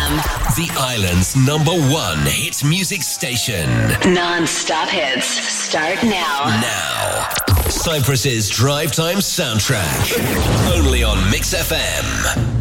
The island's #1 hit music station. Non-stop hits start now. Now, Cyprus's drive time soundtrack. Only on Mix FM.